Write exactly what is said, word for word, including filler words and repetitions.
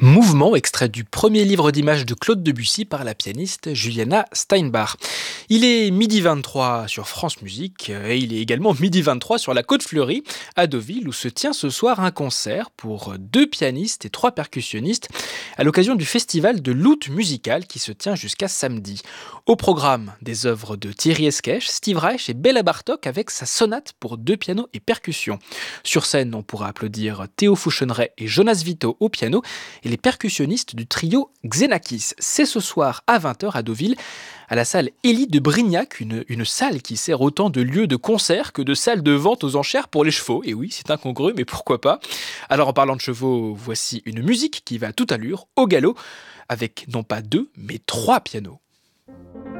Mouvement, extrait du premier livre d'images de Claude Debussy par la pianiste Juliana Steinbach. Il est midi vingt-trois sur France Musique et il est également midi vingt-trois sur la Côte Fleurie, à Deauville, où se tient ce soir un concert pour deux pianistes et trois percussionnistes à l'occasion du festival de l'Out musical qui se tient jusqu'à samedi. Au programme, des œuvres de Thierry Esquèche, Steve Reich et Béla Bartók avec sa sonate pour deux pianos et percussions. Sur scène, on pourra applaudir Théo Fouchonneret et Jonas Vito au piano et les percussionnistes du trio Xenakis. C'est ce soir à vingt heures à Deauville, à la salle Élie de Brignac, une, une salle qui sert autant de lieu de concert que de salle de vente aux enchères pour les chevaux. Et oui, c'est incongru, mais pourquoi pas. Alors en parlant de chevaux, voici une musique qui va à toute allure, au galop, avec non pas deux, mais trois pianos.